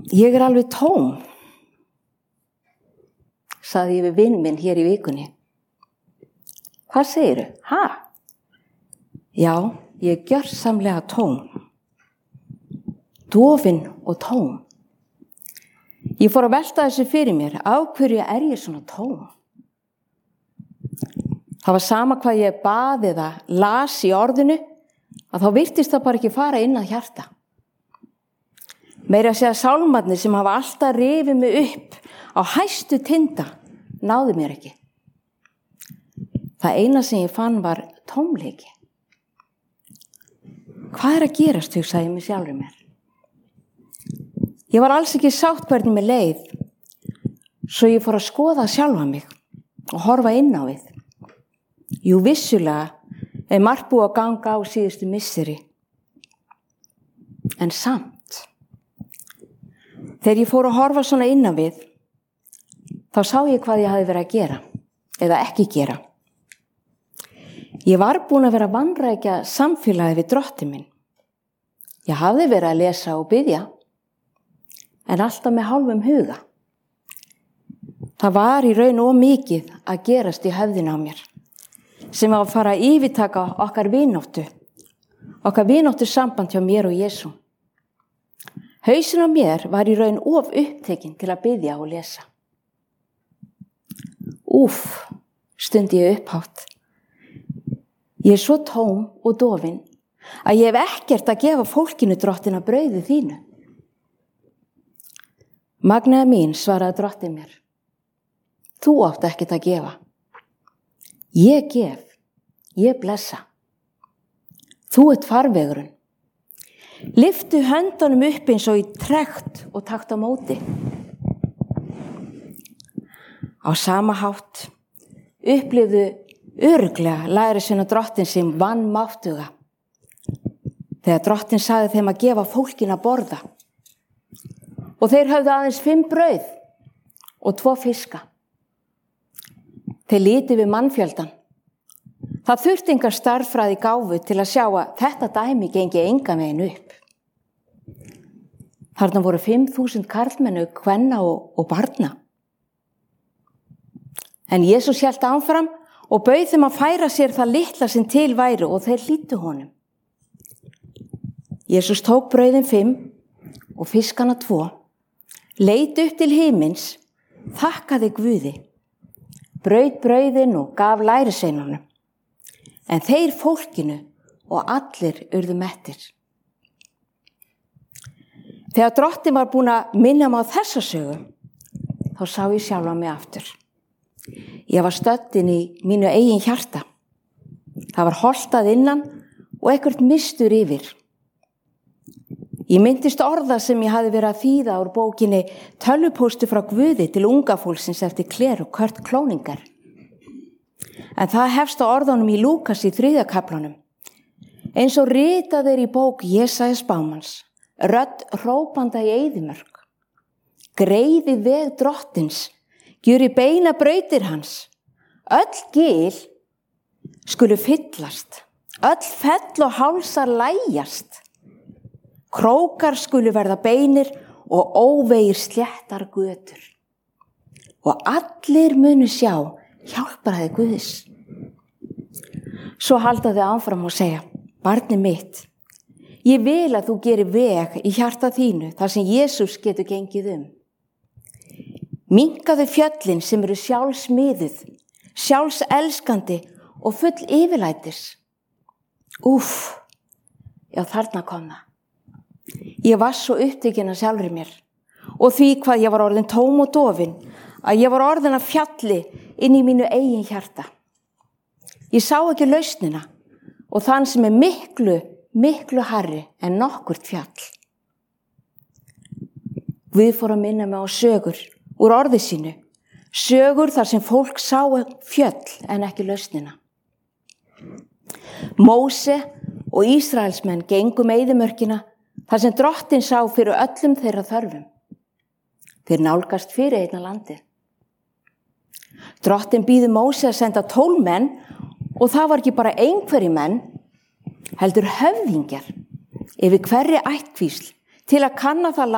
Ég alveg tóm, sagði ég við vin minn hér í vikunni. Hvað segirðu? Ha? Já, ég gjörsamlega tóm. Dofin og tóm. Ég fór að velta þessu fyrir mér. Af hverju ég svona tóm? Það var sama hvað ég bað eða las í orðinu, að þá virtist það bara ekki fara inn að hjarta. Meira að segja sálmarnir sem hafa alltaf rifið mig upp á hæstu tinda náðu mér ekki. Það eina sem ég fann var tómleiki. Hvað að gerast, hugsaði ég mig sjálfur mér. Ég var alls ekki sátt hvernig mér leið, svo ég fór að skoða sjálfa mig og horfa inn á við. Jú, vissulega margt búið að ganga á síðustu misseri. En samt, þegar ég fór að horfa svona inn á við, þá sá ég hvað ég hafði verið að gera, eða ekki gera. Ég var búin að vera að vanrækja samfélagið við drottinn minn. Ég hafði verið að lesa og biðja, en alltaf með hálfum huga. Það var í raun of mikið að gerast í höfðinu á mér, sem var að fara að yfirtaka okkar vináttu samband hjá mér og Jesú. Hausinn á mér var í raun of upptekinn til að biðja og lesa. Stundi ég upphátt. Ég svo tóm og dofin að ég hef ekkert að gefa fólkinu drottin að brauði þínu. Magnaða mín, svaraði drottinn mér. Þú átt ekkert að gefa. Ég gef, ég blessa. Þú ert farvegurinn. Lyftu höndunum upp eins og í trekt og takt á móti. Á sama hátt upplifðu örugglega lærisveina drottinn sem vanmáttuga. Þegar drottinn sagði þeim að gefa fólkinu að borða. Og þeir höfðu aðeins 5 brauð og 2 fiska. Þeir litu við mannfjöldan. Það þurfti engar stærðfræði gáfu til að sjá að þetta dæmi gengi engan veginn upp. Þarna voru 5.000 karlmennu, kvenna og barna. En Jesús hélt áfram og bauð þeim að færa sér það litla sem til væri og þeir hlýddu honum. Jesús tók brauðin 5 og fiskana 2, leit upp til himins, þakkaði Guði, braut brauðin og gaf lærisveinunum. En þeir fólkinu og allir urðu mettir. Þegar drottinn var búin að minna mig á þessa sögu, þá sá ég sjálfa mig aftur. Ég var stödd inn í mínu eigin hjarta. Það var holt að innan og eitthvað mistur yfir. Ég myndist orða sem ég hafði verið að þýða úr bókinni Tölvupóstur frá Guði til unga fólksins eftir Claire og Kurt Cloninger. En það hefst á orðunum í Lúkas í 3. kaflanum. Eins og ritað í bók Jesaja spámanns, rödd hrópanda í eyðimörk. Greiði veg drottins, gjöri beina brautir hans. Öll gil skulu fyllast, öll fell og hálsar lægjast. Krókar skulu verða beinir og óvegir sléttar götur. Og allir munu sjá hjálpræði Guðs. Svo halda þau áfram og segja, barnið mitt, ég vil að þú gerir veg í hjarta þínu þar sem Jesús getur gengið um. Minnkaðu fjöllin sem eru sjálfsmiðuð, sjálfselskandi og full yfirlætis. Já, þarna kom það. Ég var svo upptekin að sjálfri mér og því hvað ég var orðin tóm og dofin að ég var orðin að fjalli inn í mínu eigin hjarta. Ég sá ekki lausnina og þann sem miklu, miklu hærri en nokkurt fjall. Guð fór að minna mig á sögur úr orði sínu, sögur þar sem fólk sá fjöll en ekki lausnina. Móse og Ísraelsmenn gengu eyðimörkina þar sem drottinn sá fyrir öllum þeirra þörfum. Þeir nálgast fyrir einna landið. Drottinn býður Móse að senda 12 menn og það var ekki bara einhverjir menn, heldur höfðingjar yfir hverri ættkvísl til að kanna það